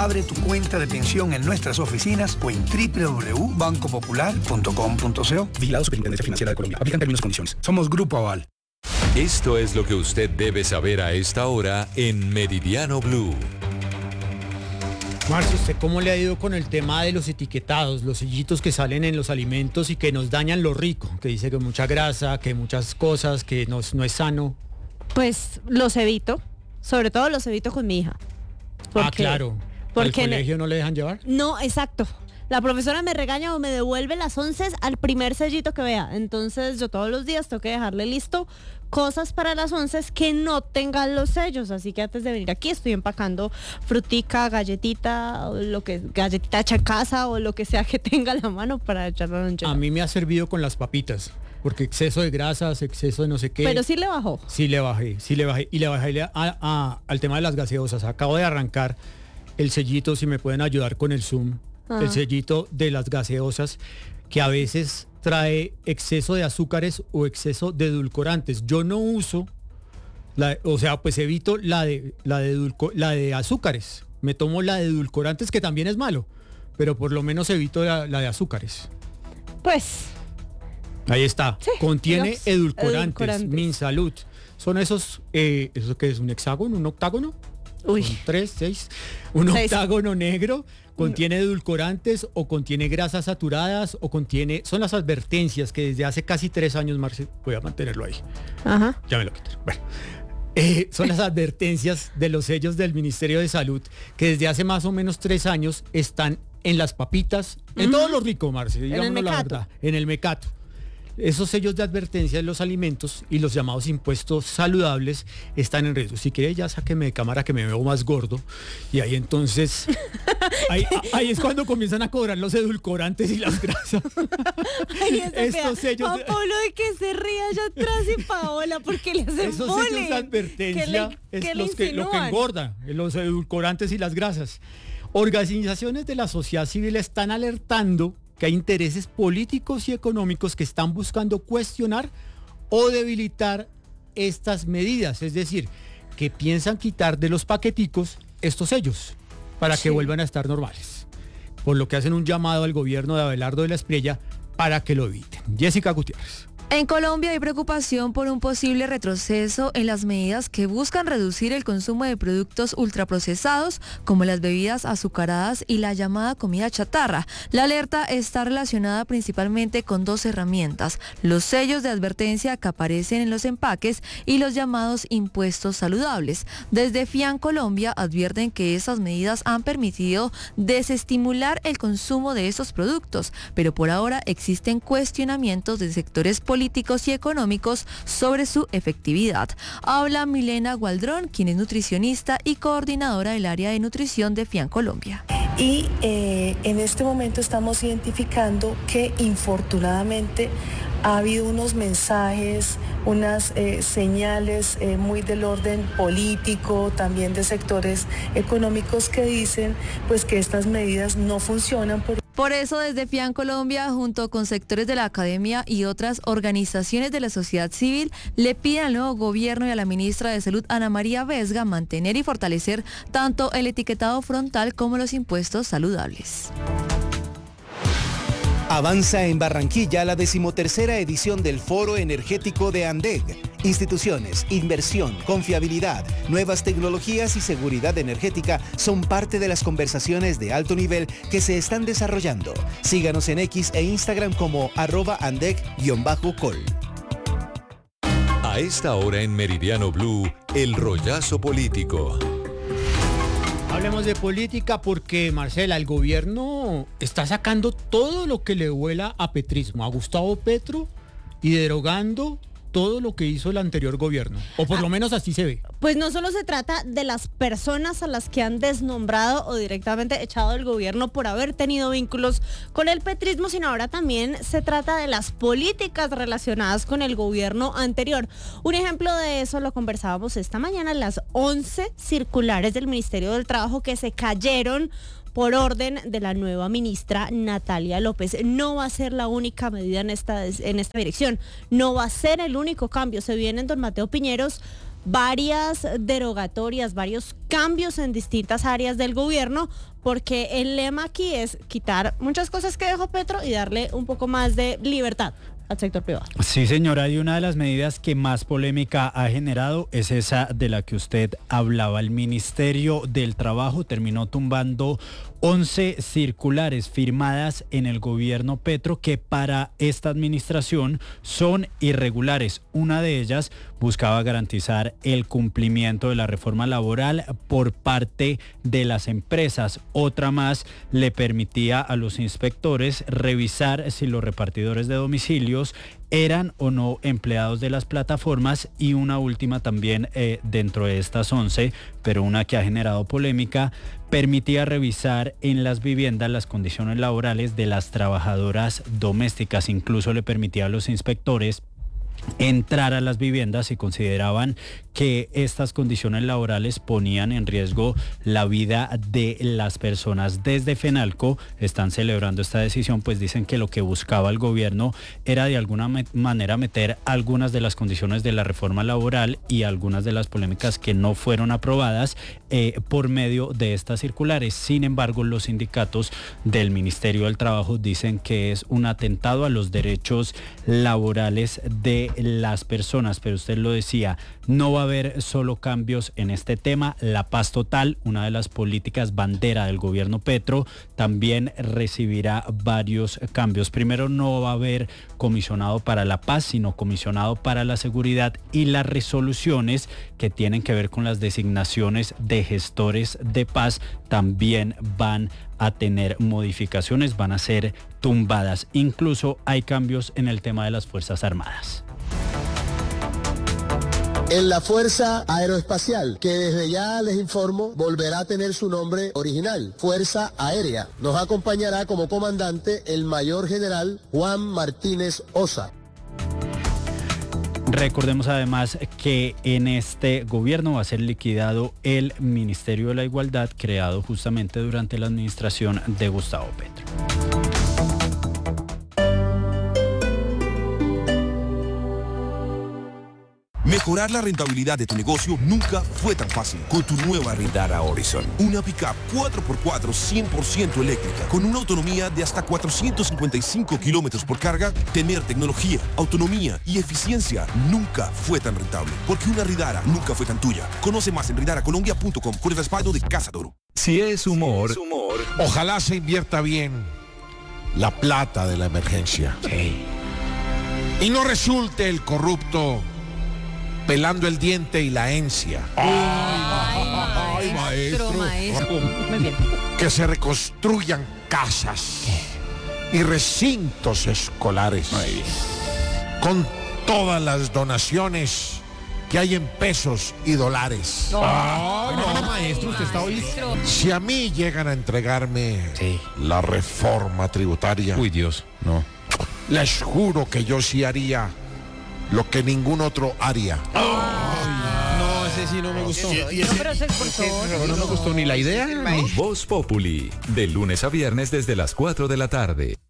Abre tu cuenta de pensión en nuestras oficinas o en www.bancopopular.com.co. Vigilado Superintendencia Financiera de Colombia. Aplican términos y condiciones. Somos Grupo Aval. Esto es lo que usted debe saber a esta hora en Meridiano Blue. Marcio, ¿usted cómo le ha ido con el tema de los etiquetados, los sellitos que salen en los alimentos y que nos dañan lo rico? Que dice que mucha grasa, que muchas cosas, que no es sano. Pues los evito, sobre todo los evito con mi hija. Claro. Porque ¿Al colegio no le dejan llevar? No, exacto. La profesora me regaña o me devuelve las 11 al primer sellito que vea. Entonces yo todos los días tengo que dejarle listo cosas para las 11 que no tengan los sellos. Así que antes de venir aquí estoy empacando frutica, galletita, o galletita hecha en casa o lo que sea que tenga a la mano para echarla a la lonchera. A mí me ha servido con las papitas. Porque exceso de grasas, exceso de no sé qué. Pero sí le bajó. Sí le bajé. Y le bajé al tema de las gaseosas. Acabo de arrancar el sellito, si me pueden ayudar con el Zoom. El sellito de las gaseosas, que a veces trae exceso de azúcares o exceso de edulcorantes. Yo no uso, pues evito la de azúcares. Me tomo la de edulcorantes, que también es malo, pero por lo menos evito la de azúcares. Pues... Ahí está. Sí, contiene edulcorantes. Minsalud. Son esos que es un hexágono, un octágono. Uy. Son 3, 6. Un 6. Octágono negro. Contiene edulcorantes o contiene grasas saturadas o son las advertencias que desde hace casi 3 años, Marce, voy a mantenerlo ahí. Ajá. Ya me lo quité. Bueno. Son las advertencias de los sellos del Ministerio de Salud que desde hace más o menos 3 años están en las papitas, en todo lo rico, Marce, digámoslo la verdad, en el mecato. Esos sellos de advertencia de los alimentos y los llamados impuestos saludables están en riesgo. Si quiere, ya sáqueme de cámara que me veo más gordo. Y ahí entonces, ahí es cuando comienzan a cobrar los edulcorantes y las grasas. Estos sellos. Juan Pablo de que se ríe allá atrás y Paola porque le hacen esos bullying. Sellos de advertencia es lo que engorda, los edulcorantes y las grasas. Organizaciones de la sociedad civil están alertando que hay intereses políticos y económicos que están buscando cuestionar o debilitar estas medidas, es decir, que piensan quitar de los paqueticos estos sellos para que vuelvan a estar normales, por lo que hacen un llamado al gobierno de Abelardo de la Espriella para que lo eviten. Jessica Gutiérrez. En Colombia hay preocupación por un posible retroceso en las medidas que buscan reducir el consumo de productos ultraprocesados como las bebidas azucaradas y la llamada comida chatarra. La alerta está relacionada principalmente con 2 herramientas: los sellos de advertencia que aparecen en los empaques y los llamados impuestos saludables. Desde FIAN Colombia advierten que esas medidas han permitido desestimular el consumo de estos productos, pero por ahora existen cuestionamientos de sectores políticos y económicos sobre su efectividad. Habla Milena Gualdrón, quien es nutricionista y coordinadora del área de nutrición de FIAN Colombia. Y en este momento estamos identificando que infortunadamente ha habido unos mensajes, unas señales muy del orden político, también de sectores económicos que dicen pues que estas medidas no funcionan. Por eso, desde FIAN Colombia, junto con sectores de la academia y otras organizaciones de la sociedad civil, le piden al nuevo gobierno y a la ministra de Salud, Ana María Vesga, mantener y fortalecer tanto el etiquetado frontal como los impuestos saludables. Avanza en Barranquilla la 13ª edición del Foro Energético de ANDEG. Instituciones, inversión, confiabilidad, nuevas tecnologías y seguridad energética son parte de las conversaciones de alto nivel que se están desarrollando. Síganos en X e Instagram como @andeg_col. A esta hora en Meridiano Blue, el rollazo político. Hablemos de política porque, Marcela, el gobierno está sacando todo lo que le vuela a petrismo, a Gustavo Petro, y derogando todo lo que hizo el anterior gobierno, o por lo menos así se ve. Pues no solo se trata de las personas a las que han desnombrado o directamente echado del gobierno por haber tenido vínculos con el petrismo, sino ahora también se trata de las políticas relacionadas con el gobierno anterior. Un ejemplo de eso lo conversábamos esta mañana, las 11 circulares del Ministerio del Trabajo que se cayeron por orden de la nueva ministra Natalia López. No va a ser la única medida en esta dirección, no va a ser el único cambio. Se vienen, don Mateo Piñeros, varias derogatorias, varios cambios en distintas áreas del gobierno, porque el lema aquí es quitar muchas cosas que dejó Petro y darle un poco más de libertad al sector privado. Sí, señora, y una de las medidas que más polémica ha generado es esa de la que usted hablaba. El Ministerio del Trabajo terminó tumbando 11 circulares firmadas en el gobierno Petro que para esta administración son irregulares. Una de ellas buscaba garantizar el cumplimiento de la reforma laboral por parte de las empresas. Otra más le permitía a los inspectores revisar si los repartidores de domicilios eran o no empleados de las plataformas, y una última también dentro de estas 11, pero una que ha generado polémica, permitía revisar en las viviendas las condiciones laborales de las trabajadoras domésticas. Incluso le permitía a los inspectores entrar a las viviendas si consideraban que estas condiciones laborales ponían en riesgo la vida de las personas. Desde FENALCO están celebrando esta decisión, pues dicen que lo que buscaba el gobierno era de alguna manera meter algunas de las condiciones de la reforma laboral y algunas de las polémicas que no fueron aprobadas por medio de estas circulares. Sin embargo, los sindicatos del Ministerio del Trabajo dicen que es un atentado a los derechos laborales de las personas. Pero usted lo decía, no va a haber solo cambios en este tema. La paz total, una de las políticas bandera del gobierno Petro, también recibirá varios cambios. Primero, no va a haber comisionado para la paz, sino comisionado para la seguridad, y las resoluciones que tienen que ver con las designaciones de gestores de paz también van a tener modificaciones, van a ser tumbadas. Incluso hay cambios en el tema de las Fuerzas Armadas. En la Fuerza Aeroespacial, que desde ya les informo, volverá a tener su nombre original, Fuerza Aérea. Nos acompañará como comandante el mayor general Juan Martínez Osa. Recordemos además que en este gobierno va a ser liquidado el Ministerio de la Igualdad, creado justamente durante la administración de Gustavo Petro. Mejorar la rentabilidad de tu negocio nunca fue tan fácil. Con tu nueva Rindara Horizon, una pickup 4x4 100% eléctrica, con una autonomía de hasta 455 kilómetros por carga, tener tecnología, autonomía y eficiencia nunca fue tan rentable. Porque una Rindara nunca fue tan tuya. Conoce más en rindaracolombia.com con el respaldo de Casa Toro. Si es humor, ojalá se invierta bien la plata de la emergencia. Y no resulte el corrupto pelando el diente y la encia. Ay, maestro. Muy bien. Que se reconstruyan casas y recintos escolares con todas las donaciones que hay en pesos y dólares. No, maestro, usted está hoy. Si a mí llegan a entregarme la reforma tributaria, Uy, Dios, no. les juro que yo sí haría lo que ningún otro haría. No, ese sí no me gustó. Pero se esforzó. No me gustó ni la idea. Voz Populi, de lunes a viernes desde las 4 de la tarde.